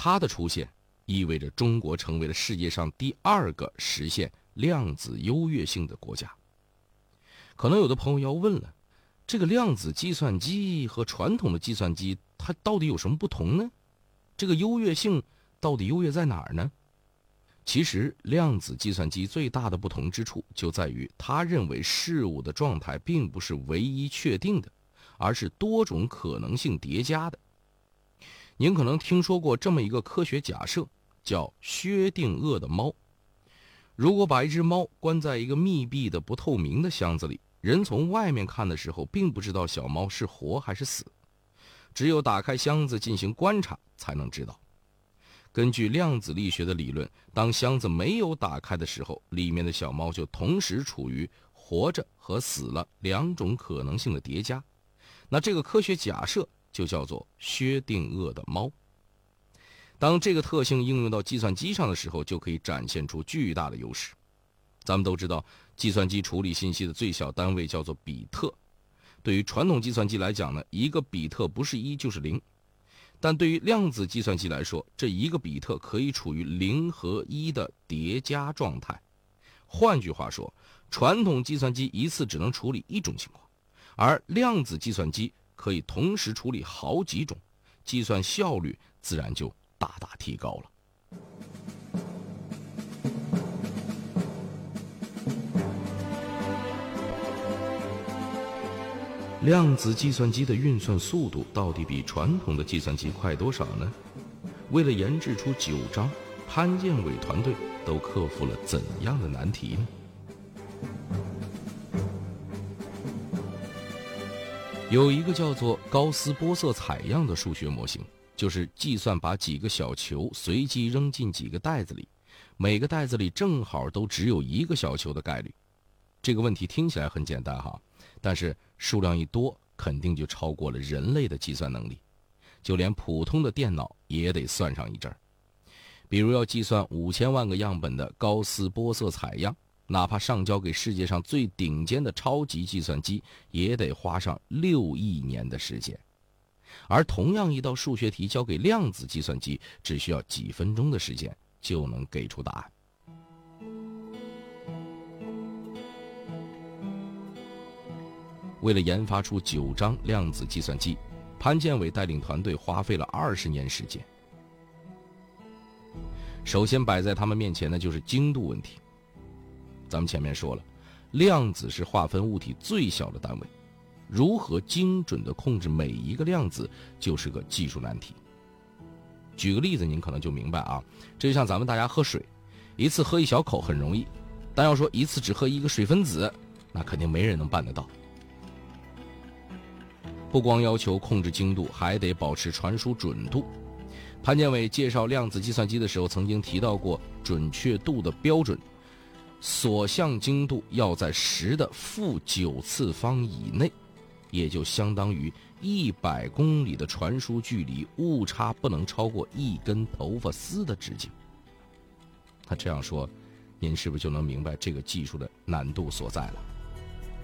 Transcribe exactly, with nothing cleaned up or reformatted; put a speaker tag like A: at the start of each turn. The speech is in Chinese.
A: 它的出现意味着中国成为了世界上第二个实现量子优越性的国家。可能有的朋友要问了，这个量子计算机和传统的计算机它到底有什么不同呢？这个优越性到底优越在哪儿呢？其实量子计算机最大的不同之处就在于它认为事物的状态并不是唯一确定的，而是多种可能性叠加的。您可能听说过这么一个科学假设，叫薛定谔的猫。如果把一只猫关在一个密闭的不透明的箱子里，人从外面看的时候并不知道小猫是活还是死，只有打开箱子进行观察才能知道。根据量子力学的理论，当箱子没有打开的时候，里面的小猫就同时处于活着和死了两种可能性的叠加。那这个科学假设就叫做薛定谔的猫。当这个特性应用到计算机上的时候，就可以展现出巨大的优势。咱们都知道，计算机处理信息的最小单位叫做比特。对于传统计算机来讲呢，一个比特不是一就是零。但对于量子计算机来说，这一个比特可以处于零和一的叠加状态。换句话说，传统计算机一次只能处理一种情况，而量子计算机可以同时处理好几种，计算效率自然就大大提高了。量子计算机的运算速度到底比传统的计算机快多少呢？为了研制出九章，潘建伟团队都克服了怎样的难题呢？有一个叫做高斯波色采样的数学模型，就是计算把几个小球随机扔进几个袋子里，每个袋子里正好都只有一个小球的概率。这个问题听起来很简单哈，但是数量一多，肯定就超过了人类的计算能力，就连普通的电脑也得算上一阵儿。比如要计算五千万个样本的高斯波色采样，哪怕上交给世界上最顶尖的超级计算机，也得花上六亿年的时间。而同样一道数学题交给量子计算机，只需要几分钟的时间就能给出答案。为了研发出九章量子计算机，潘建伟带领团队花费了二十年时间。首先摆在他们面前的就是精度问题。咱们前面说了，量子是划分物体最小的单位，如何精准地控制每一个量子，就是个技术难题。举个例子您可能就明白啊，这就像咱们大家喝水，一次喝一小口很容易，但要说一次只喝一个水分子，那肯定没人能办得到。不光要求控制精度，还得保持传输准度。潘建伟介绍量子计算机的时候曾经提到过准确度的标准，所向精度要在十的负九次方以内，也就相当于一百公里的传输距离误差不能超过一根头发丝的直径。那这样说，您是不是就能明白这个技术的难度所在了？